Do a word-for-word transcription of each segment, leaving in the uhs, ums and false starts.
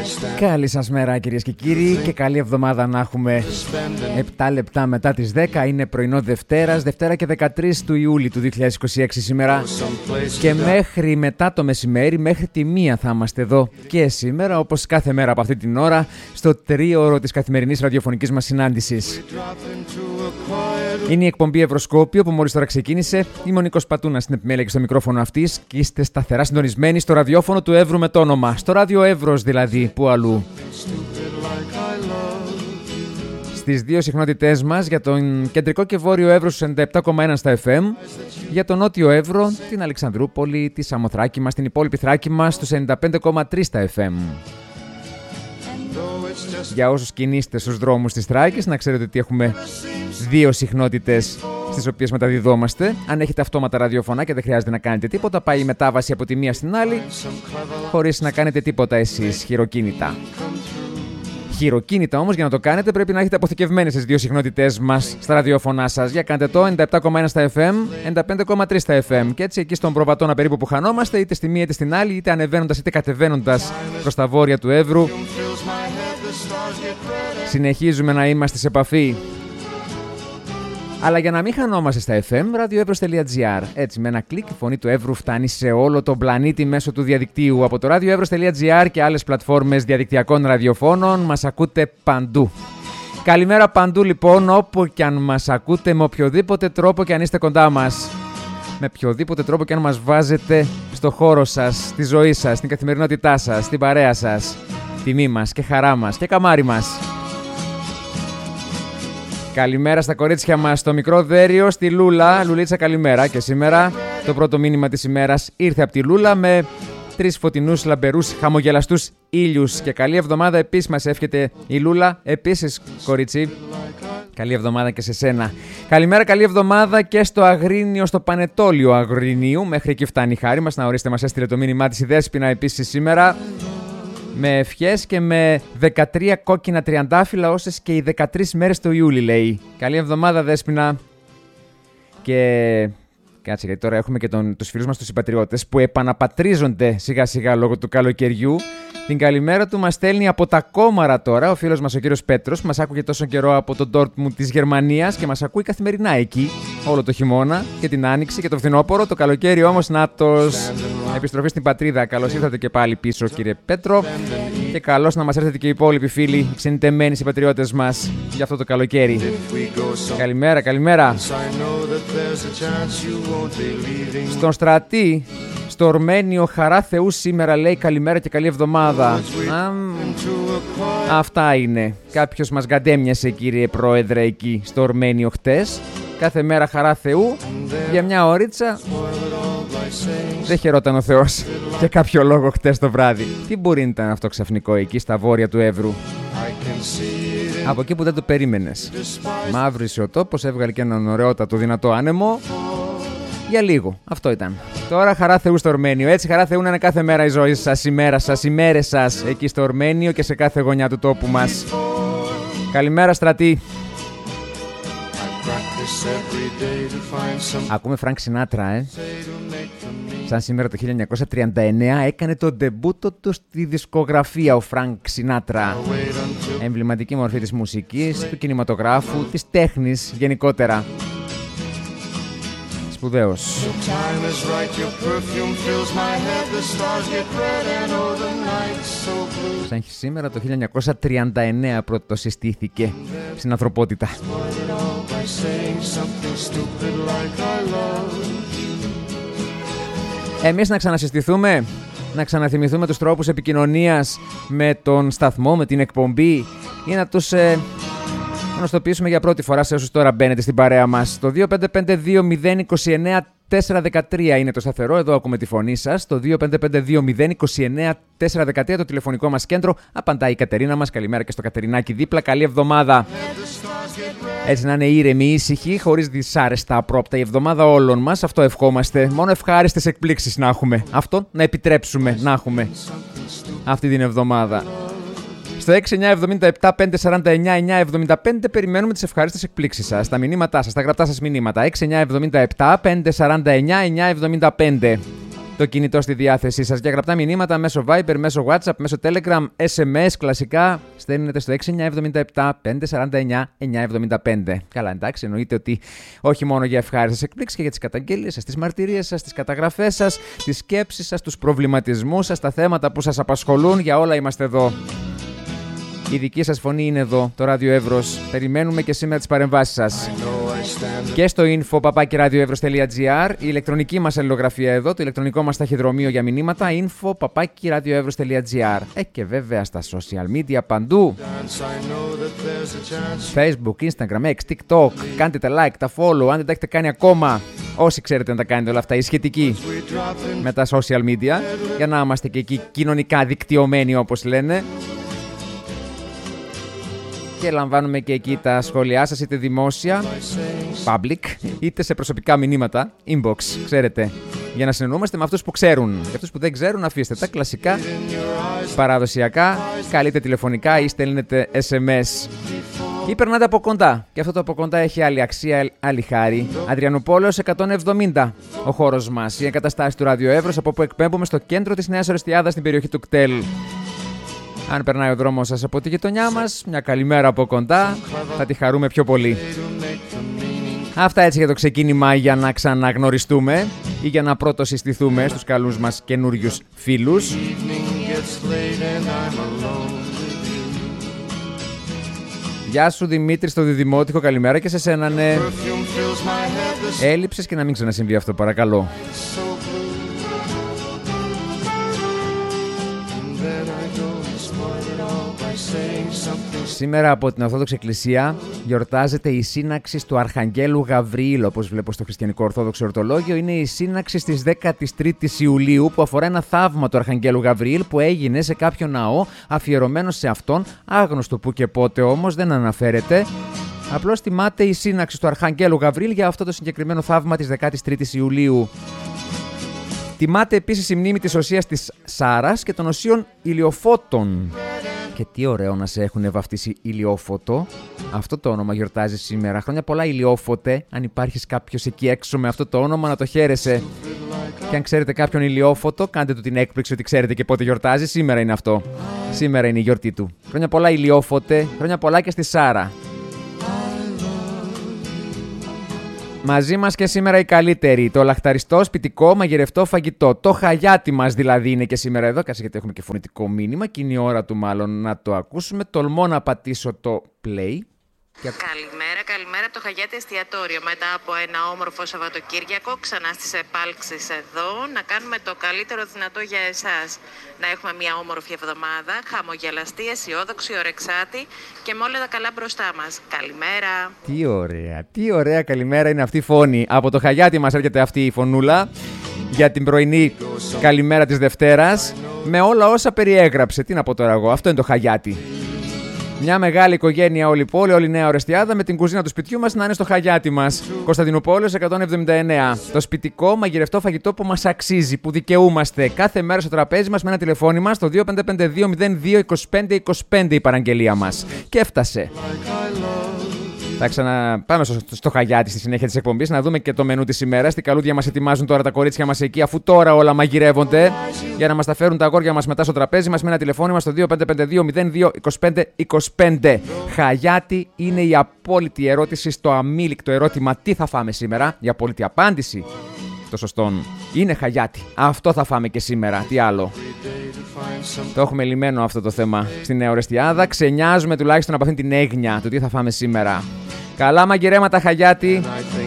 Καλή σας μέρα κυρίες και κύριοι και καλή εβδομάδα να έχουμε. Επτά λεπτά μετά τις δέκα είναι πρωινό Δευτέρας, Δευτέρα και δεκατρείς του Ιούλη του δύο χιλιάδες είκοσι έξι σήμερα. Και μέχρι μετά το μεσημέρι, μέχρι τη μία θα είμαστε εδώ και σήμερα, όπως κάθε μέρα από αυτή την ώρα, στο τρίωρο της καθημερινής ραδιοφωνικής μας συνάντησης. Είναι η εκπομπή Ευρωσκόπιο που μόλις τώρα ξεκίνησε. Είμαι ο Νίκος Πατούνας στην επιμέλεια και στο μικρόφωνο αυτής και είστε σταθερά συντονισμένοι στο ραδιόφωνο του Εύρου με το όνομα. Στο ράδιο Εύρος δηλαδή, που αλλού. Στις δύο συχνότητές μας, για τον κεντρικό και βόρειο Εύρο στους ενενήντα επτά κόμμα ένα στα εφ εμ, για τον νότιο Εύρο, την Αλεξανδρούπολη, τη Σαμοθράκη μας, την υπόλοιπη Θράκη μας στους ενενήντα πέντε κόμμα τρία στα εφ εμ. Για όσους κινείστε στους δρόμους της Θράκης, να ξέρετε ότι έχουμε δύο συχνότητες στις οποίες μεταδιδόμαστε. Αν έχετε αυτόματα ραδιοφωνά και δεν χρειάζεται να κάνετε τίποτα, πάει η μετάβαση από τη μία στην άλλη, χωρίς να κάνετε τίποτα εσείς, χειροκίνητα. Χειροκίνητα όμως, για να το κάνετε, πρέπει να έχετε αποθηκευμένες τις δύο συχνότητές μας στα ραδιόφωνά σας. Για κάντε το, ενενήντα επτά κόμμα ένα στα εφ εμ, ενενήντα πέντε κόμμα τρία στα εφ εμ. Και έτσι εκεί στον προβατώνα περίπου που χανόμαστε, είτε στη μία είτε στην άλλη, είτε ανεβαίνοντας είτε κατεβαίνοντας προς τα βόρεια του Εύρου, συνεχίζουμε να είμαστε σε επαφή. Αλλά για να μην χανόμαστε στα εφ εμ, ραδιοεύρος τελεία τζι άρ. Έτσι, με ένα κλικ, η φωνή του Εύρου φτάνει σε όλο τον πλανήτη μέσω του διαδικτύου. Από το ραδιοεύρος τελεία τζι άρ και άλλες πλατφόρμες διαδικτυακών ραδιοφώνων μας ακούτε παντού. Καλημέρα παντού λοιπόν, όπου και αν μας ακούτε, με οποιοδήποτε τρόπο και αν είστε κοντά μας. Με οποιοδήποτε τρόπο και αν μας βάζετε στο χώρο σας, στη ζωή σας, στην καθημερινότητά σας, στην παρέα σας. Τιμή μας και χαρά μας και καμάρι μας. Καλημέρα στα κορίτσια μας, στο μικρό δέριο, στη Λούλα. Λουλίτσα, καλημέρα. Και σήμερα το πρώτο μήνυμα της ημέρας ήρθε από τη Λούλα με τρεις φωτεινούς, λαμπερούς, χαμογελαστούς ήλιους. Και καλή εβδομάδα επίσης μας εύχεται η Λούλα. Επίσης, κορίτσι, καλή εβδομάδα και σε σένα. Καλημέρα, καλή εβδομάδα και στο Αγρίνιο, στο Πανετόλιο Αγρινίου. Μέχρι εκεί φτάνει η χάρη μας. Να ορίστε, μας έστειλε το μήνυμά της η Δέσποινα επίσης σήμερα. Με ευχές και με δεκατρία κόκκινα τριαντάφυλλα όσες και οι δεκατρείς μέρες του Ιούλη, λέει. Καλή εβδομάδα, Δέσποινα. Και κάτσε, γιατί τώρα έχουμε και τον, τους φίλους μας τους συμπατριώτες που επαναπατρίζονται σιγά σιγά λόγω του καλοκαιριού. Την καλημέρα του μας στέλνει από τα Κόμαρα τώρα ο φίλος μας ο κύριος Πέτρος, που μας άκουγε τόσο καιρό από τον Ντόρτμουντ της Γερμανίας και μας ακούει καθημερινά εκεί όλο το χειμώνα και την άνοιξη και το φθινόπωρο. Το καλοκαίρι όμως, νάτος, επιστροφή στην πατρίδα. Καλώς ήρθατε και πάλι πίσω, κύριε Πέτρο, και καλώς να μας έρθετε και οι υπόλοιποι φίλοι ξενιτεμένοι συμπατριώτες μας για αυτό το καλοκαίρι. Καλημέρα, καλημέρα. Στον Στρατή, στο Ορμένιο, χαρά Θεού σήμερα, λέει, καλημέρα και καλή εβδομάδα. Α, αυτά είναι. Κάποιος μας γκαντέμιασε, κύριε Πρόεδρε, εκεί στο Ορμένιο χτες. Κάθε μέρα χαρά Θεού. Για μια ωρίτσα δεν χαιρόταν ο Θεός για κάποιο λόγο χτες το βράδυ. Τι μπορεί να ήταν αυτό ξαφνικό εκεί στα βόρεια του Εύρου? Από εκεί που δεν το περίμενες. Μαύρησε ο τόπος, έβγαλε και έναν ωραιότατο δυνατό άνεμο. Για λίγο. Αυτό ήταν. Τώρα χαρά Θεού στο Ορμένιο. Έτσι, χαρά Θεού να είναι κάθε μέρα η ζωή σας, η μέρα σας, οι μέρες σας εκεί στο Ορμένιο και σε κάθε γωνιά του τόπου μας. Καλημέρα, Στρατή. Ακούμε Φρανκ Σινάτρα, ε. Σαν σήμερα το χίλια εννιακόσια τριάντα εννέα έκανε το ντεμπούτο του στη δισκογραφία ο Φρανκ Σινάτρα. Εμβληματική μορφή της μουσικής, του κινηματογράφου, της τέχνης γενικότερα. Σπουδαίος. Σαν σήμερα το χίλια εννιακόσια τριάντα εννέα πρώτο συστήθηκε στην ανθρωπότητα. Εμείς να ξανασυστηθούμε, να ξαναθυμηθούμε τους τρόπους επικοινωνίας με τον σταθμό, με την εκπομπή, ή να τους ε, γνωστοποιήσουμε για πρώτη φορά σε όσους τώρα μπαίνετε στην παρέα μας. Το δύο πέντε πέντε δύο μηδέν είκοσι εννέα τετρακόσια δεκατρία είναι το σταθερό, εδώ ακούμε τη φωνή σας. Το δύο πέντε πέντε δύο μηδέν είκοσι εννέα τετρακόσια δεκατρία το τηλεφωνικό μας κέντρο. Απαντάει η Κατερίνα μας. Καλημέρα και στο Κατερινάκι δίπλα. Καλή εβδομάδα. Έτσι να είναι ήρεμοι, ήσυχοι, χωρίς δυσάρεστα απρόπτα η εβδομάδα όλων μας. Αυτό ευχόμαστε. Μόνο ευχάριστες εκπλήξεις να έχουμε. Αυτό να επιτρέψουμε να έχουμε αυτή την εβδομάδα. Στο έξι εννιά εβδομήντα επτά πεντακόσια σαράντα εννέα εννιακόσια εβδομήντα πέντε περιμένουμε τις ευχάριστες εκπλήξεις σας, τα μηνύματά σας, τα γραπτά σας μηνύματα. έξι εννιά εβδομήντα επτά πεντακόσια σαράντα εννέα εννιακόσια εβδομήντα πέντε. το κινητό στη διάθεσή σας. Για γραπτά μηνύματα μέσω Viber, μέσω WhatsApp, μέσω Telegram, ες εμ ες κλασικά στέλνετε στο έξι εννιά επτά επτά πέντε τέσσερα εννιά εννιά επτά πέντε. Καλά, εντάξει, εννοείται ότι όχι μόνο για ευχάριστες εκπλήξεις και για τις καταγγέλιες σας, τις μαρτυρίες σας, τις καταγραφές σας, τις σκέψεις σας, τους προβληματισμούς σας, τα θέματα που σας απασχολούν, για όλα είμαστε εδώ. Η δική σας φωνή είναι εδώ, το Ράδιο Εύρος. Περιμένουμε και σήμερα τις παρεμβάσεις σας. Και στο info παπάκι radioevros τελεία gr, η ηλεκτρονική μας αλληλογραφία εδώ, το ηλεκτρονικό μας ταχυδρομείο για μηνύματα, info παπάκι radioevros τελεία gr. Ε, και βέβαια στα social media παντού. Facebook, Instagram, X, TikTok. Κάντε τα like, τα follow, αν δεν τα έχετε κάνει ακόμα. Όσοι ξέρετε να τα κάνετε όλα αυτά, οι σχετικοί με τα social media, για να είμαστε και εκεί κοινωνικά δικτυωμένοι, όπως λένε. Και λαμβάνουμε και εκεί τα σχόλιά σας, είτε δημόσια, public, είτε σε προσωπικά μηνύματα, inbox, ξέρετε, για να συνεννοούμαστε με αυτούς που ξέρουν. Και αυτούς που δεν ξέρουν, αφήστε τα κλασικά, παραδοσιακά, καλείτε τηλεφωνικά ή στέλνετε ες εμ ες. Ή περνάτε από κοντά. Και αυτό το από κοντά έχει άλλη αξία, άλλη χάρη. Αδριανούπολεως εκατόν εβδομήντα ο χώρος μας. Οι εγκαταστάσεις του Ράδιο Εύρος, από όπου εκπέμπουμε στο κέντρο της Νέας Ορεστιάδας, στην περιοχή του ΚΤΕΛ. Αν περνάει ο δρόμος σας από τη γειτονιά μας, μια καλημέρα από κοντά, θα τη χαρούμε πιο πολύ. Αυτά έτσι για το ξεκίνημα, για να ξαναγνωριστούμε ή για να πρώτο συστηθούμε στους καλούς μας καινούριους φίλους. Γεια σου Δημήτρη στο Διδημότυχο, καλημέρα και σε σένα, ναι. Έλειψες και να μην ξανασυμβεί αυτό, παρακαλώ. Σήμερα από την Ορθόδοξη Εκκλησία γιορτάζεται η σύναξη του Αρχαγγέλου Γαβριήλ, όπως βλέπω στο Χριστιανικό Ορθόδοξο Ορτολόγιο. Είναι η σύναξη της δέκατης τρίτης Ιουλίου, που αφορά ένα θαύμα του Αρχαγγέλου Γαβριήλ που έγινε σε κάποιο ναό αφιερωμένο σε αυτόν, άγνωστο που και πότε όμως, δεν αναφέρεται. Απλώς τιμάται η σύναξη του Αρχαγγέλου Γαβριήλ για αυτό το συγκεκριμένο θαύμα της δέκατης τρίτης Ιουλίου. Τιμάται επίσης η μνήμη της οσίας της Σάρας και των οσίων ηλιοφώτων. Και τι ωραίο να σε έχουν βαφτίσει ηλιόφωτο. Αυτό το όνομα γιορτάζει σήμερα. Χρόνια πολλά, ηλιόφωτε. Αν υπάρχεις κάποιος εκεί έξω με αυτό το όνομα, να το χαίρεσαι. Και αν ξέρετε κάποιον ηλιόφωτο, κάντε του την έκπληξη ότι ξέρετε και πότε γιορτάζει. Σήμερα είναι αυτό. Σήμερα είναι η γιορτή του. Χρόνια πολλά, ηλιόφωτε. Χρόνια πολλά και στη Σάρα. Μαζί μας και σήμερα οι καλύτεροι. Το λαχταριστό, σπιτικό, μαγειρευτό φαγητό. Το χαγιάτι μας δηλαδή είναι και σήμερα εδώ. Κάτσε γιατί έχουμε και φωνητικό μήνυμα και είναι η ώρα του μάλλον να το ακούσουμε. Τολμώ να πατήσω το play. Καλημέρα, καλημέρα από το Χαγιάτι Εστιατόριο. Μετά από ένα όμορφο Σαββατοκύριακο, ξανά στις επάλξεις εδώ, να κάνουμε το καλύτερο δυνατό για εσάς. Να έχουμε μια όμορφη εβδομάδα, χαμογελαστή, αισιόδοξη, ορεξάτη και με όλα τα καλά μπροστά μας. Καλημέρα. Τι ωραία, τι ωραία καλημέρα είναι αυτή η φωνή. Από το Χαγιάτι μας έρχεται αυτή η φωνούλα για την πρωινή καλημέρα της Δευτέρας, με όλα όσα περιέγραψε. Τι να πω τώρα εγώ, αυτό είναι το Χαγιάτι. Μια μεγάλη οικογένεια, όλη η πόλη, όλη η Νέα Ορεστιάδα, με την κουζίνα του σπιτιού μας να είναι στο Χαγιάτι μας. Κωνσταντινούπολεως εκατόν εβδομήντα εννέα. Το σπιτικό μαγειρευτό φαγητό που μας αξίζει, που δικαιούμαστε. Κάθε μέρα στο τραπέζι μας με ένα τηλεφώνημα στο δύο πέντε πέντε δύο μηδέν δύο είκοσι πέντε είκοσι πέντε η παραγγελία μας. Και έφτασε. Θα ξαναπάμε στο, στο Χαγιάτι στη συνέχεια της εκπομπής να δούμε και το μενού της ημέρας. Τι καλούδια μας ετοιμάζουν τώρα τα κορίτσια μας εκεί, αφού τώρα όλα μαγειρεύονται, για να μας τα φέρουν τα αγόρια μας μετά στο τραπέζι μας με ένα τηλεφώνημα στο δύο πέντε πέντε δύο μηδέν δύο είκοσι πέντε είκοσι πέντε. Χαγιάτι είναι η απόλυτη ερώτηση στο αμήλικτο ερώτημα τι θα φάμε σήμερα. Η απόλυτη απάντηση, το σωστόν, είναι Χαγιάτι. Αυτό θα φάμε και σήμερα. Τι άλλο. Το έχουμε λυμμένο αυτό το θέμα στη Νέα Ορεστιάδα. Ξενιάζουμε τουλάχιστον από αυτήν την έγνοια του τι θα φάμε σήμερα. Καλά μαγειρέματα Χαγιάτι.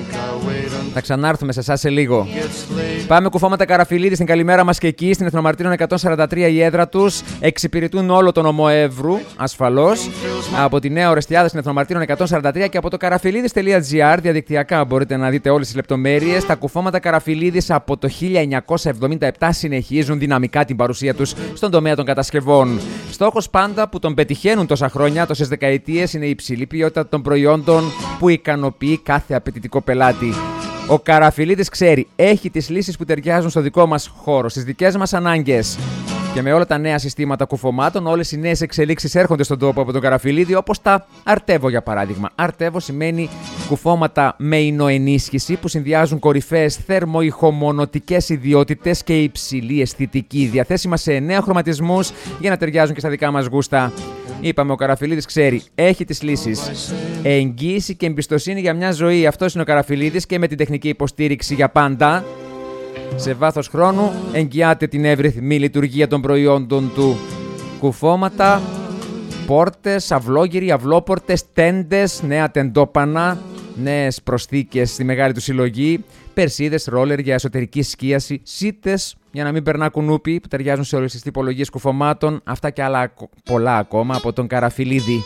Θα ξανάρθουμε σε εσάς σε λίγο. Πάμε κουφώματα Καραφιλίδη στην καλημέρα μας και εκεί, στην Εθνομαρτύρων εκατόν σαράντα τρία η έδρα τους. Εξυπηρετούν όλο τον ομό Εύρου, ασφαλώς. Από τη Νέα Ορεστιάδα στην Εθνομαρτύρων εκατόν σαράντα τρία και από το καραφιλίδης τελεία τζι άρ διαδικτυακά μπορείτε να δείτε όλες τις λεπτομέρειες. Τα κουφώματα Καραφιλίδης από το χίλια εννιακόσια εβδομήντα επτά συνεχίζουν δυναμικά την παρουσία τους στον τομέα των κατασκευών. Στόχος πάντα που τον πετυχαίνουν τόσα χρόνια, τόσες δεκαετίες, είναι η υψηλή ποιότητα των προϊόντων που ικανοποιεί κάθε απαιτητικό πελάτη. Ο Καραφιλίδης ξέρει, έχει τις λύσεις που ταιριάζουν στο δικό μας χώρο, στις δικές μας ανάγκες. Και με όλα τα νέα συστήματα κουφωμάτων, όλες οι νέες εξελίξεις έρχονται στον τόπο από τον Καραφιλίδη, όπως τα Αρτεύω για παράδειγμα. Αρτεύω σημαίνει Κουφώματα με εινοενίσχυση που συνδυάζουν κορυφαίες θερμοϊχομονωτικές ιδιότητες και υψηλή αισθητική, διαθέσιμα σε εννέα χρωματισμούς για να ταιριάζουν και στα δικά μας γούστα. Είπαμε, ο Καραφιλίδης ξέρει, έχει τις λύσεις. Εγγύηση και εμπιστοσύνη για μια ζωή. Αυτός είναι ο Καραφιλίδης και με την τεχνική υποστήριξη για πάντα. Σε βάθος χρόνου εγγυάται την εύρυθμη λειτουργία των προϊόντων του. Κουφώματα, πόρτες, αυλόγυροι, αυλόπορτες, τέντες, νέα τεντόπανα, νέες προσθήκες στη μεγάλη του συλλογή, περσίδες, ρόλερ για εσωτερική σκίαση, σίτες για να μην περνά κουνούπι που ταιριάζουν σε όλες τις τυπολογίες κουφωμάτων, αυτά και άλλα πολλά ακόμα από τον Καραφιλίδη.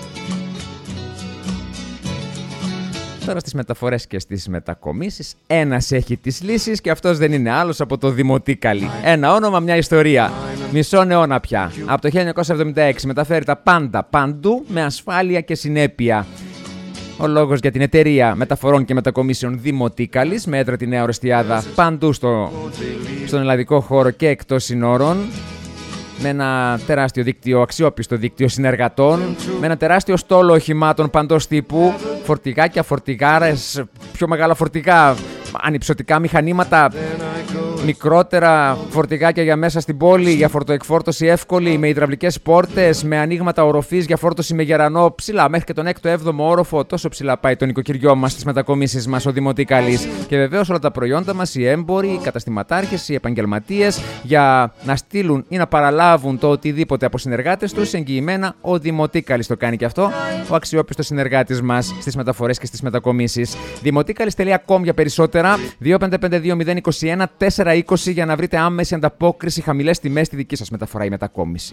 Τώρα στις μεταφορές και στις μετακομίσεις, ένας έχει τις λύσεις και αυτός δεν είναι άλλος από το Δημοτίκαλη. Ένα όνομα, μια ιστορία. Μισό αιώνα πια. Από το χίλια εννιακόσια εβδομήντα έξι μεταφέρει τα πάντα παντού με ασφάλεια και συνέπεια. Ο λόγος για την εταιρεία μεταφορών και μετακομίσεων Δημοτίκαλης, με έδρα τη Νέα Ορεστιάδα παντού στο, στον ελλαδικό χώρο και εκτός συνόρων. Με ένα τεράστιο δίκτυο, αξιόπιστο δίκτυο συνεργατών, με ένα τεράστιο στόλο οχημάτων παντός τύπου, φορτηγάκια, φορτηγάρες, πιο μεγάλα φορτηγά, ανυψωτικά μηχανήματα, μικρότερα φορτηγάκια για μέσα στην πόλη, για φορτοεκφόρτωση εύκολη, με υδραυλικές πόρτες, με ανοίγματα οροφής για φόρτωση με γερανό ψηλά, μέχρι και τον έκτο έβδομο όροφο. Τόσο ψηλά πάει το νοικοκυριό μας, στις μετακομίσεις μας, ο Δημοτίκαλης. Και βεβαίως όλα τα προϊόντα μας, οι έμποροι, οι καταστηματάρχες, οι επαγγελματίες, για να στείλουν ή να παραλάβουν το οτιδήποτε από συνεργάτες τους, εγγυημένα ο Δημοτίκαλης το κάνει και αυτό, ο αξιόπιστος συνεργάτης μας στις μεταφορές και στις μετακομίσεις. δημοτίκαλης τελεία com για περισσότερα, δύο πέντε πέντε δύο μηδέν είκοσι ένα τέσσερα είκοσι για να βρείτε άμεση ανταπόκριση, χαμηλές τιμές στη δική σας μεταφορά ή μετακόμιση.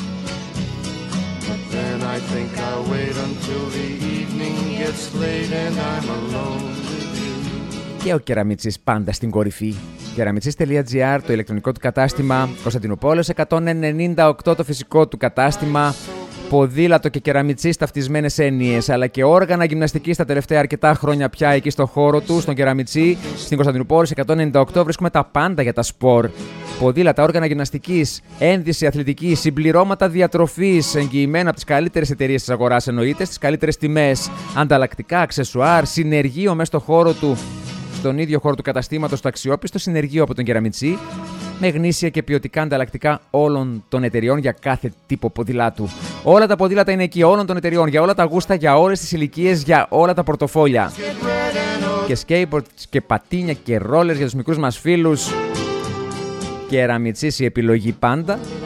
Και ο Κεραμιτσής πάντα στην κορυφή. κεραμιτσής τελεία τζι άρ το ηλεκτρονικό του κατάστημα, Κωνσταντινούπολης εκατόν ενενήντα οκτώ το φυσικό του κατάστημα, ποδήλατο και κεραμιτσής ταυτισμένες έννοιες, αλλά και όργανα γυμναστικής τα τελευταία αρκετά χρόνια πια εκεί στο χώρο του, στον Κεραμιτσί, στην Κωνσταντινούπολης εκατόν ενενήντα οκτώ βρίσκουμε τα πάντα για τα σπορ. Ποδήλατα, όργανα γυμναστικής, ένδυση αθλητική, συμπληρώματα διατροφής, εγγυημένα από τις καλύτερες εταιρείες της αγοράς εννοείται, στις καλύτερες τιμές, ανταλλακτικά, αξεσουάρ, συνεργείο μέσα στο χώρο του. Στον ίδιο χώρο του καταστήματος, το αξιόπιστο συνεργείο από τον Κεραμιτσί, με γνήσια και ποιοτικά ανταλλακτικά όλων των εταιριών για κάθε τύπο ποδηλάτου. Όλα τα ποδήλατα είναι εκεί, όλων των εταιριών, για όλα τα γούστα, για όλες τις ηλικίες, για όλα τα πορτοφόλια. Και skateboard και πατίνια και rollers για τους μικρούς μας φίλους. Κεραμιτσής η επιλογή πάντα.